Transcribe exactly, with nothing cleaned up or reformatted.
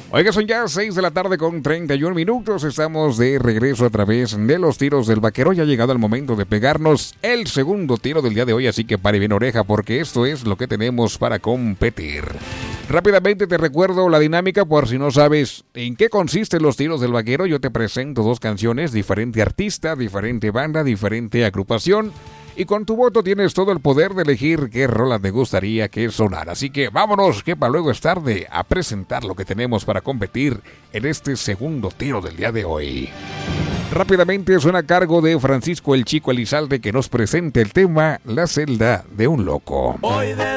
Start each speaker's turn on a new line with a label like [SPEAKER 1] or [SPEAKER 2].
[SPEAKER 1] Oiga, son ya seis de la tarde con treinta y un minutos. Estamos de regreso a través de los tiros del vaquero. Ya ha llegado el momento de pegarnos el segundo tiro del día de hoy, así que pare bien oreja porque esto es lo que tenemos para competir. Rápidamente te recuerdo la dinámica por si no sabes en qué consisten los tiros del vaquero. Yo te presento dos canciones, diferente artista, diferente banda, diferente agrupación. Y con tu voto tienes todo el poder de elegir qué rola te gustaría que sonara. Así que vámonos, que para luego es tarde, a presentar lo que tenemos para competir en este segundo tiro del día de hoy. Rápidamente suena a cargo de Francisco el Chico Elizalde, que nos presenta el tema La celda de un loco.
[SPEAKER 2] Hoy de